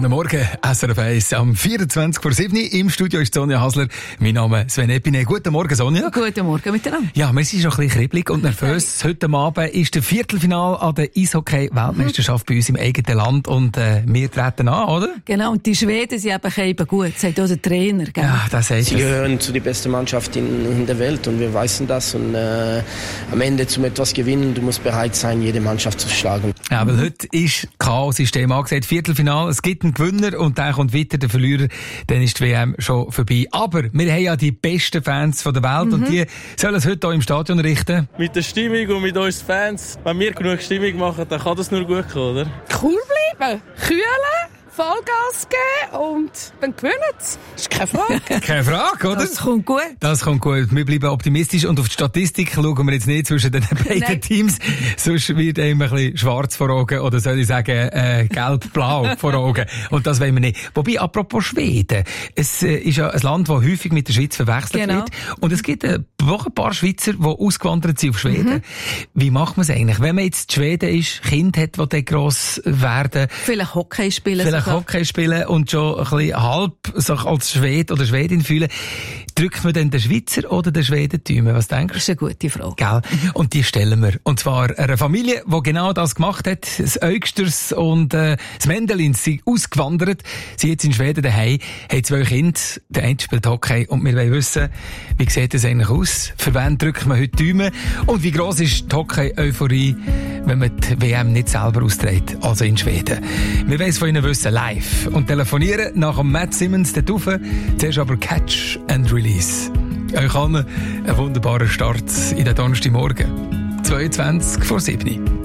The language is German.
Guten Morgen, SRF 1 am 24:07 im Studio ist Sonja Hasler. Mein Name ist Sven Epine. Guten Morgen, Sonja. Guten Morgen miteinander. Ja, wir sind schon ein bisschen kribbelig und nervös. Heute Abend ist der Viertelfinal an der Eishockey-Weltmeisterschaft bei uns im eigenen Land und wir treten an, oder? Genau, und die Schweden sind eben gut, sagt auch der Trainer. Gell? Ja, das sagt Sie gehören zu der besten Mannschaft in der Welt und wir wissen das. Und am Ende zum etwas gewinnen, du musst bereit sein, jede Mannschaft zu schlagen. Ja, weil heute ist Chaos-System angesagt. Viertelfinal, es gibt einen Gewinner und dann kommt weiter der Verlierer. Dann ist die WM schon vorbei. Aber wir haben ja die besten Fans von der Welt und die sollen es heute hier im Stadion richten. Mit der Stimmung und mit uns Fans, wenn wir genug Stimmung machen, dann kann das nur gut kommen, oder? Cool bleiben, kühlen, Vollgas geben und dann gewinnen sie. Das ist keine Frage. Keine Frage, oder? Das kommt gut. Das kommt gut. Wir bleiben optimistisch und auf die Statistik schauen wir jetzt nicht zwischen den beiden Teams. Sonst wird einem ein bisschen schwarz vor Augen oder soll ich sagen gelb-blau vor Augen. Und das wollen wir nicht. Wobei, apropos Schweden. Es ist ja ein Land, das häufig mit der Schweiz verwechselt wird. Und es gibt auch ein paar Schweizer, die ausgewandert sind auf Schweden. Wie macht man es eigentlich? Wenn man jetzt in Schweden ist, Kind hat, die dann gross werden. Vielleicht Hockey spielen. Hockey spielen und schon ein bisschen halb sich als Schwede oder Schwedin fühlen. Drückt man denn den Schweizer oder den Schweden-Däumen? Was denkst du? Das ist eine gute Frage. Gell? Und die stellen wir. Und zwar einer Familie, die genau das gemacht hat. Das Eugsters und das Mendelin sind ausgewandert. Sie jetzt in Schweden daheim, haben 2 Kinder. Der eine spielt Hockey und wir wollen wissen, wie sieht das eigentlich aus? Für wen drückt man heute Däumen? Und wie gross ist die Hockey-Euphorie, wenn man die WM nicht selber austrägt, also in Schweden? Wir wollen es von Ihnen wissen, live. Und telefonieren nach dem Matt Simmons dort rauf. Zuerst aber Catch and Release. Euch allen einen wunderbaren Start in den Donnerstagmorgen. 22:07.